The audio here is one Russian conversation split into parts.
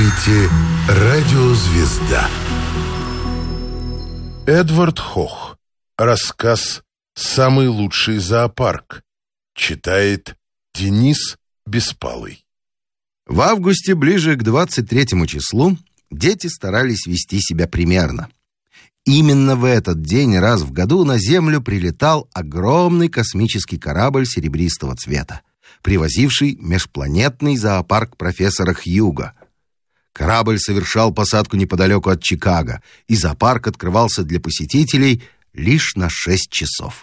слушаете «Радиозвезда». Эдвард Хох. Рассказ «Самый лучший зоопарк». Читает Денис Беспалый. В августе, ближе к 23 числу, дети старались вести себя примерно. Именно в этот день раз в году на Землю прилетал огромный космический корабль серебристого цвета, привозивший межпланетный зоопарк профессора Хьюга. Корабль совершал посадку неподалеку от Чикаго, и зоопарк открывался для посетителей лишь на 6 часов.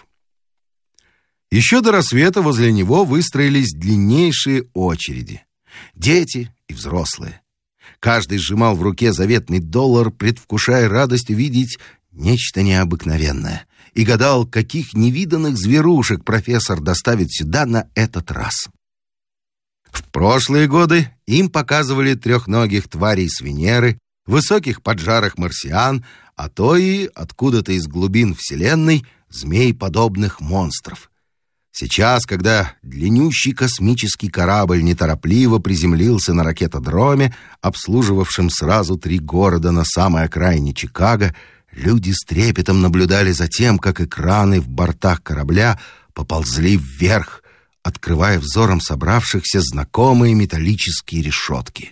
Еще до рассвета возле него выстроились длиннейшие очереди. Дети и взрослые. Каждый сжимал в руке заветный доллар, предвкушая радость увидеть нечто необыкновенное, и гадал, каких невиданных зверушек профессор доставит сюда на этот раз. В прошлые годы им показывали трехногих тварей с Венеры, высоких поджарых марсиан, а то и откуда-то из глубин Вселенной змей-подобных монстров. Сейчас, когда длиннющий космический корабль неторопливо приземлился на ракетодроме, обслуживавшем сразу 3 города на самой окраине Чикаго, люди с трепетом наблюдали за тем, как экраны в бортах корабля поползли вверх, открывая взором собравшихся знакомые металлические решетки.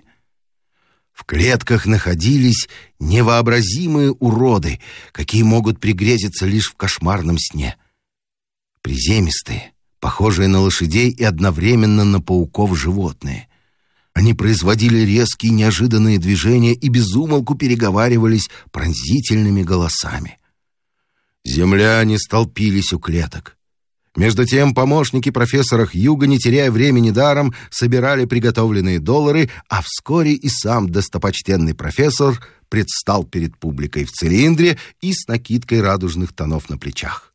В клетках находились невообразимые уроды, какие могут пригрезиться лишь в кошмарном сне. Приземистые, похожие на лошадей и одновременно на пауков животные. Они производили резкие неожиданные движения и без умолку переговаривались пронзительными голосами. Земляне столпились у клеток. Между тем помощники профессора Хьюга, не теряя времени даром, собирали приготовленные доллары, а вскоре и сам достопочтенный профессор предстал перед публикой в цилиндре и с накидкой радужных тонов на плечах.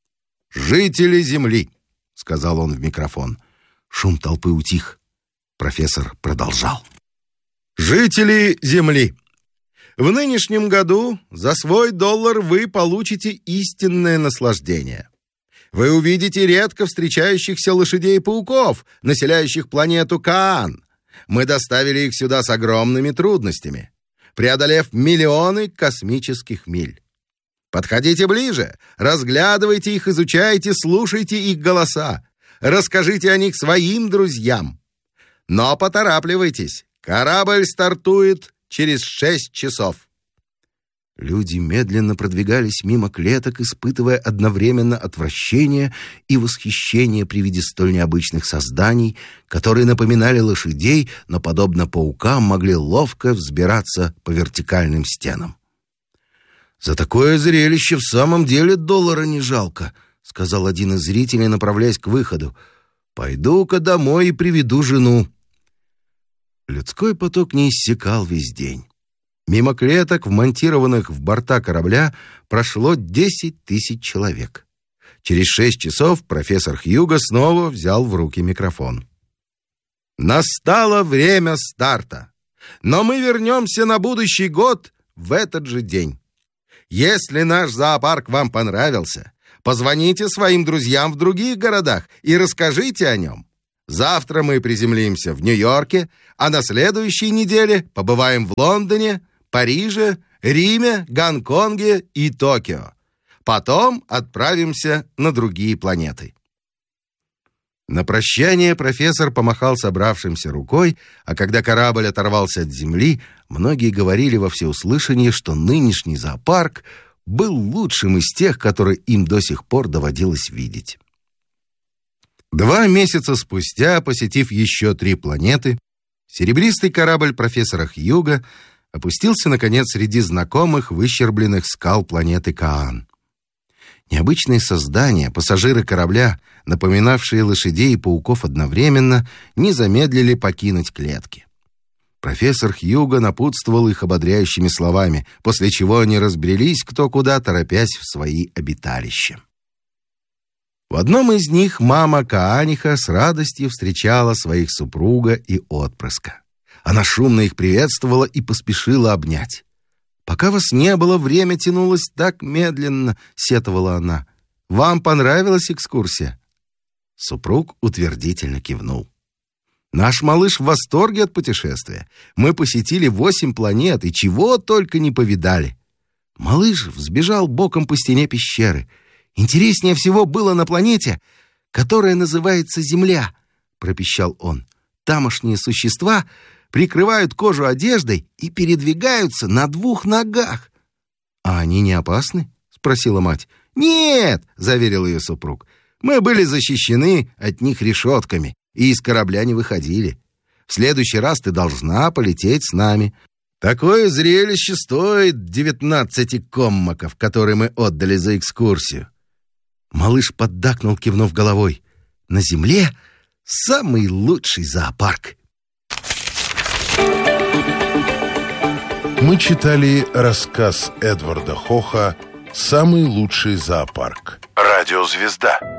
«Жители Земли», — сказал он в микрофон. Шум толпы утих. Профессор продолжал. «Жители Земли, в нынешнем году за свой доллар вы получите истинное наслаждение. Вы увидите редко встречающихся лошадей-пауков, населяющих планету Каан. Мы доставили их сюда с огромными трудностями, преодолев миллионы космических миль. Подходите ближе, разглядывайте их, изучайте, слушайте их голоса, расскажите о них своим друзьям. Но поторапливайтесь, корабль стартует через 6 часов». Люди медленно продвигались мимо клеток, испытывая одновременно отвращение и восхищение при виде столь необычных созданий, которые напоминали лошадей, но, подобно паукам, могли ловко взбираться по вертикальным стенам. «За такое зрелище в самом деле доллара не жалко», — сказал один из зрителей, направляясь к выходу. «Пойду-ка домой и приведу жену». Людской поток не иссякал весь день. Мимо клеток, вмонтированных в борта корабля, прошло 10 тысяч человек. Через 6 часов профессор Хьюга снова взял в руки микрофон. «Настало время старта, но мы вернемся на будущий год в этот же день. Если наш зоопарк вам понравился, позвоните своим друзьям в других городах и расскажите о нем. Завтра мы приземлимся в Нью-Йорке, а на следующей неделе побываем в Лондоне, Париже, Риме, Гонконге и Токио. Потом отправимся на другие планеты». На прощание профессор помахал собравшимся рукой, а когда корабль оторвался от земли, многие говорили во всеуслышание, что нынешний зоопарк был лучшим из тех, которые им до сих пор доводилось видеть. 2 месяца спустя, посетив еще 3 планеты, серебристый корабль профессора Хьюга опустился, наконец, среди знакомых выщербленных скал планеты Каан. Необычные создания, пассажиры корабля, напоминавшие лошадей и пауков одновременно, не замедлили покинуть клетки. Профессор Хьюга напутствовал их ободряющими словами, после чего они разбрелись кто куда, торопясь в свои обиталища. В одном из них мама Кааниха с радостью встречала своих супруга и отпрыска. Она шумно их приветствовала и поспешила обнять. «Пока вас не было, время тянулось так медленно», — сетовала она. «Вам понравилась экскурсия?» Супруг утвердительно кивнул. Наш малыш в восторге от путешествия. Мы посетили 8 планет и чего только не повидали. Малыш взбежал боком по стене пещеры. Интереснее всего было на планете, которая называется Земля, пропищал он. Тамошние существа прикрывают кожу одеждой и передвигаются на 2 ногах. А они не опасны? Спросила мать. Нет, заверил ее супруг. Мы были защищены от них решетками и из корабля не выходили. В следующий раз ты должна полететь с нами. Такое зрелище стоит 19 коммаков, которые мы отдали за экскурсию. Малыш поддакнул, кивнув головой. На Земле самый лучший зоопарк. Мы читали рассказ Эдварда Хоха «Самый лучший зоопарк». Радиозвезда.